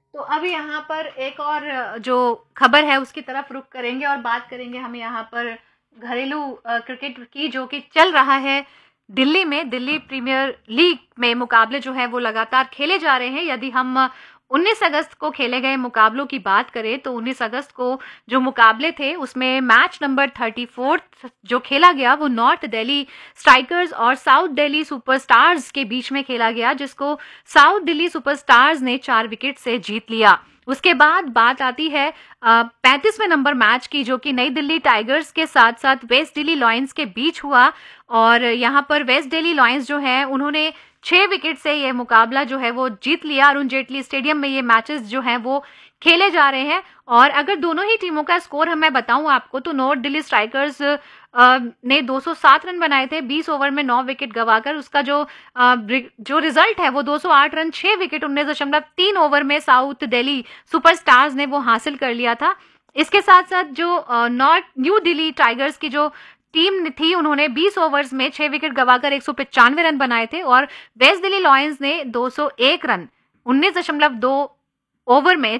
तो अब यहाँ पर एक और जो खबर है उसकी तरफ रुख करेंगे और बात करेंगे हम यहाँ पर घरेलू क्रिकेट की, जो कि चल रहा है दिल्ली में। दिल्ली प्रीमियर लीग में मुकाबले जो है वो लगातार खेले जा रहे हैं। यदि हम 19 अगस्त को खेले गए मुकाबलों की बात करें तो 19 अगस्त को जो मुकाबले थे उसमें मैच नंबर 34 जो खेला गया वो नॉर्थ दिल्ली स्ट्राइकर्स और साउथ दिल्ली सुपरस्टार्स के बीच में खेला गया, जिसको साउथ दिल्ली सुपरस्टार्स ने 4 विकेट से जीत लिया। उसके बाद बात आती है 35वें नंबर मैच की, जो कि नई दिल्ली टाइगर्स के साथ साथ वेस्ट दिल्ली लॉयंस के बीच हुआ। और यहाँ पर वेस्ट दिल्ली लॉयंस जो है उन्होंने 6 विकेट से ये मुकाबला जो है वो जीत लिया। अरुण जेटली स्टेडियम में ये मैचेस जो हैं वो खेले जा रहे हैं। और अगर दोनों ही टीमों का स्कोर मैं बताऊं आपको तो नॉर्थ दिल्ली स्ट्राइकर्स ने 207 रन बनाए थे 20 ओवर में 9 विकेट गवाकर। उसका जो रिजल्ट है वो 208 रन 6 विकेट 19.3 ओवर में साउथ दिल्ली सुपरस्टार्स ने वो हासिल कर लिया था। इसके साथ साथ जो नॉर्थ न्यू दिल्ली टाइगर्स की जो टीम थी उन्होंने 20 ओवर्स में 6 विकेट गवाकर 195 रन बनाए थे। और वेस्ट दिल्ली लॉयंस ने 201 रन 19.2 ओवर में